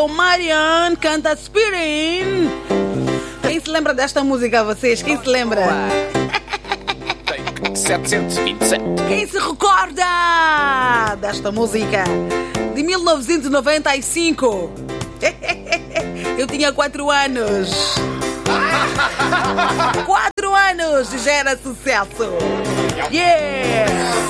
o Marian, canta Spirin. Quem se lembra desta música, vocês? Quem se lembra? 727. Quem se recorda desta música? De 1995. Eu tinha 4 anos. 4 anos e já era sucesso. Yeah!